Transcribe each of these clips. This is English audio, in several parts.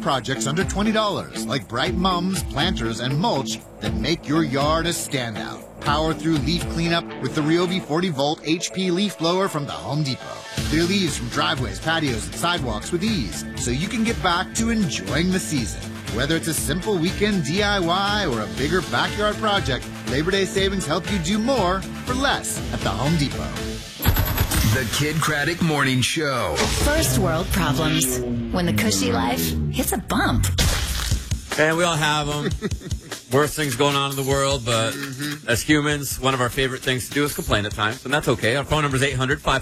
projects under $20, like bright mums, planters, and mulch that make your yard a standout. Power through leaf cleanup with the Ryobi 40-volt HP leaf blower from the Home Depot. Clear leaves from driveways, patios, and sidewalks with ease, so you can get back to enjoying the season. Whether it's a simple weekend DIY or a bigger backyard project, Labor Day savings help you do more for less at the Home Depot. The Kid Craddock Morning Show. First world problems. When the cushy life hits a bump. And we all have them. Worst things going on in the world, but as humans, one of our favorite things to do is complain at times, and that's okay. Our phone number is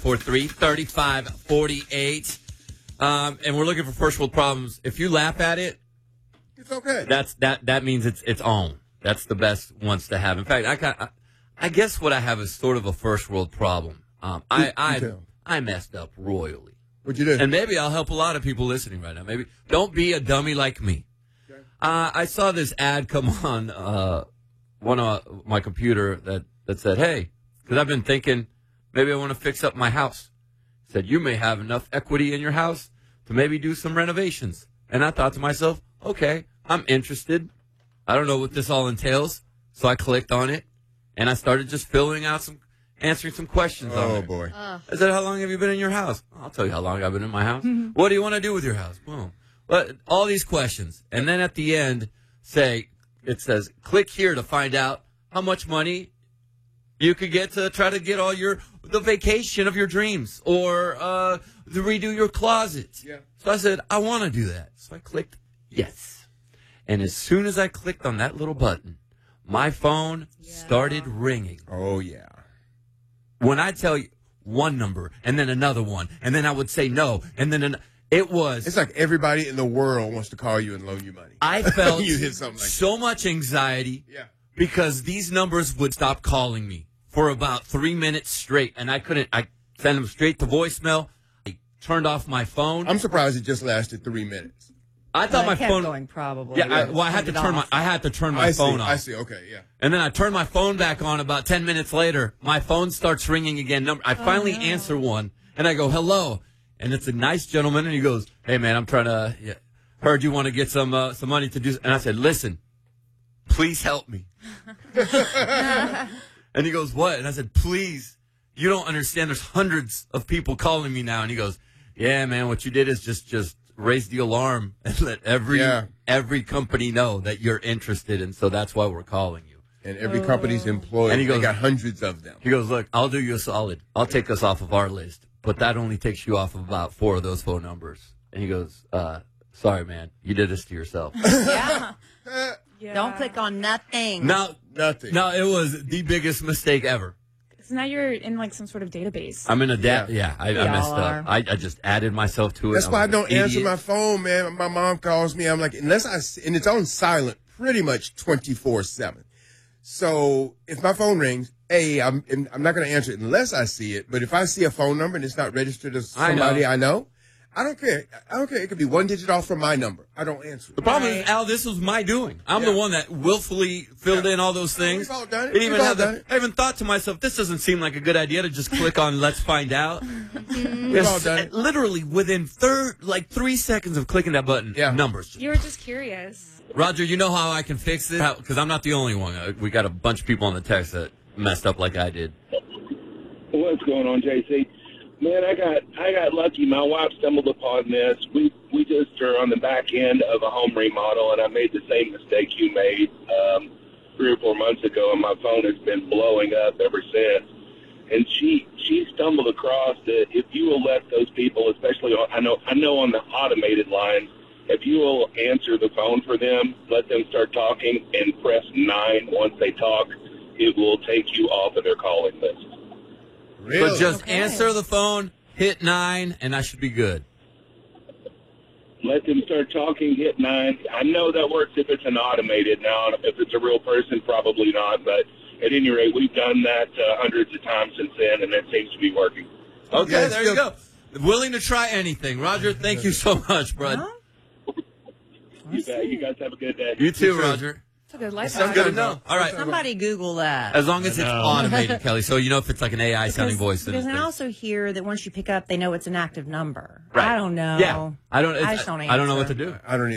800-543-3548. And we're looking for first world problems. If you laugh at it, it's okay. That means it's on. That's the best ones to have. In fact, I guess what I have is sort of a first world problem. I messed up royally. What'd you do? And maybe I'll help a lot of people listening right now. Maybe don't be a dummy like me. Okay. I saw this ad come on one of my computer that said, "Hey, because I've been thinking maybe I want to fix up my house." It said, "You may have enough equity in your house to maybe do some renovations." And I thought to myself, okay, I'm interested. I don't know what this all entails. So I clicked on it, and I started just answering some questions on it. Oh, boy. I said, how long have you been in your house? I'll tell you how long I've been in my house. What do you want to do with your house? Boom. Well, all these questions. And then at the end, it says, click here to find out how much money you could get to try to get all the vacation of your dreams or to redo your closet. Yeah. So I said, I want to do that. So I clicked yes. And as soon as I clicked on that little button, my phone started ringing. Oh, yeah. When I tell you one number and then another one, and then I would say no, and then it's like everybody in the world wants to call you and loan you money. I felt you hit something like so much anxiety because these numbers would stop calling me for about 3 minutes straight, and I sent them straight to voicemail. I turned off my phone. I'm surprised it just lasted 3 minutes. I thought my phone going probably. Yeah, I had to turn my phone off. I see. Okay, yeah. And then I turned my phone back on. About 10 minutes later, my phone starts ringing again. I finally answer one, and I go, "Hello," and it's a nice gentleman, and he goes, "Hey man, I'm trying to heard you want to get some money to do," and I said, "Listen, please help me." And he goes, "What?" And I said, "Please, you don't understand. There's hundreds of people calling me now." And he goes, "Yeah, man, what you did is just raise the alarm and let every company know that you're interested, and so that's why we're calling you." And every company's employed, and they got hundreds of them. He goes, "Look, I'll do you a solid. I'll take us off of our list, but that only takes you off of about 4 of those phone numbers." And he goes, "Sorry, man, you did this to yourself." Yeah. Don't click on nothing. Nothing. No, it was the biggest mistake ever. So now you're in like some sort of database. I'm in a I messed up. I just added myself to it. That's why I don't answer my phone, man. My mom calls me. I'm like, and it's on silent pretty much 24/7. So if my phone rings, I'm not going to answer it unless I see it. But if I see a phone number and it's not registered as somebody I know, I don't care. It could be 1 digit off from my number. I don't answer it. The problem is, Al, this was my doing. I'm the one that willfully filled in all those things. We've all done it. I even thought to myself, this doesn't seem like a good idea to just click on Let's Find Out. We've all done it. Literally within 3 seconds of clicking that button, numbers. You were just curious. Roger, you know how I can fix this? Because I'm not the only one. We got a bunch of people on the text that messed up like I did. What's going on, JC? Man, I got lucky. My wife stumbled upon this. We just are on the back end of a home remodel, and I made the same mistake you made 3 or 4 months ago, and my phone has been blowing up ever since. And she stumbled across that if you will let those people, especially I know on the automated lines, if you will answer the phone for them, let them start talking, and press 9 once they talk, it will take you off of their calling list. Really? So just answer the phone, hit 9, and I should be good. Let them start talking, hit 9. I know that works if it's an automated. Now, if it's a real person, probably not. But at any rate, we've done that hundreds of times since then, and that seems to be working. Okay, there you go. Willing to try anything. Roger, thank you so much, bud. You bet. You guys have a good day. You too, Roger. It's a good life. That's good to know. All right. Somebody Google that. As long as it's automated, Kelly. So you know if it's like an AI sounding voice. Because I also hear that once you pick up, they know it's an active number. Right. I don't know. Yeah. I just don't answer. I don't know what to do. I don't either.